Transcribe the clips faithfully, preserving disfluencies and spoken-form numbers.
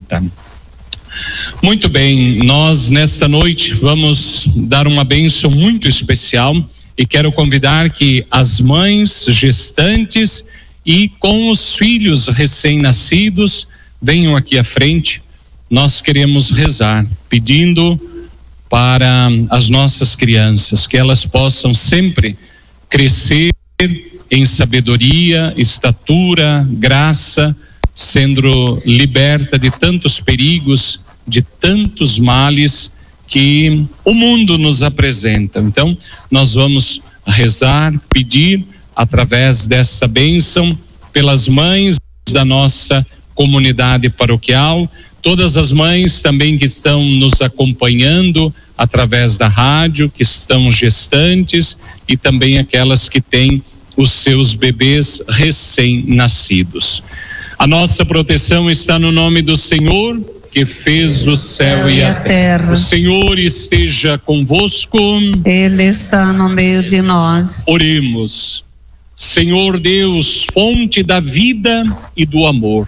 Santa. Muito bem, nós nesta noite vamos dar uma bênção muito especial e quero convidar que as mães gestantes e com os filhos recém-nascidos venham aqui à frente. Nós queremos rezar, pedindo para as nossas crianças que elas possam sempre crescer em sabedoria, estatura, graça, sendo liberta de tantos perigos, de tantos males que o mundo nos apresenta. Então, nós vamos rezar, pedir através dessa bênção pelas mães da nossa comunidade paroquial, todas as mães também que estão nos acompanhando através da rádio, que estão gestantes, e também aquelas que têm os seus bebês recém-nascidos. A nossa proteção está no nome do Senhor, que fez o céu e a terra. O Senhor esteja convosco. Ele está no meio de nós. Oremos. Senhor Deus, fonte da vida e do amor,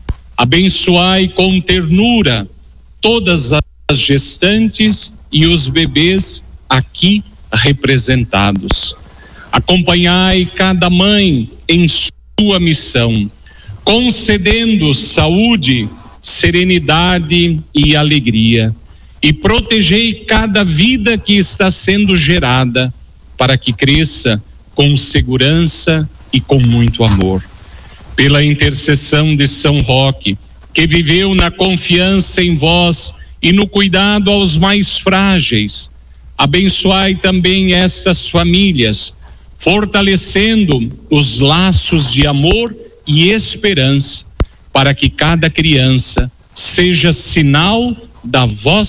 abençoai com ternura todas as gestantes e os bebês aqui representados. Acompanhai cada mãe em sua missão, concedendo saúde, serenidade e alegria, e protegei cada vida que está sendo gerada, para que cresça com segurança e com muito amor. Pela intercessão de São Roque, que viveu na confiança em vós e no cuidado aos mais frágeis, abençoai também estas famílias, fortalecendo os laços de amor e esperança, para que cada criança seja sinal da vossa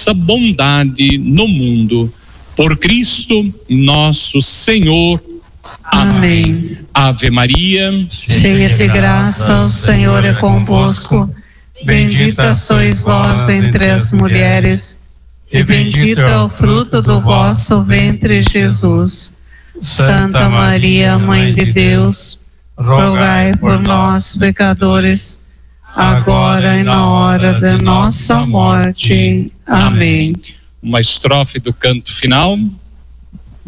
bondade no mundo. Por Cristo nosso Senhor. Amém. Amém. Ave Maria, cheia de graça, o Senhor é convosco. Bendita sois vós entre as mulheres, e bendito é o fruto do vosso ventre, Jesus. Santa Maria, Mãe de Deus, rogai por nós, pecadores, agora e na hora da nossa morte. Amém. Uma estrofe do canto final.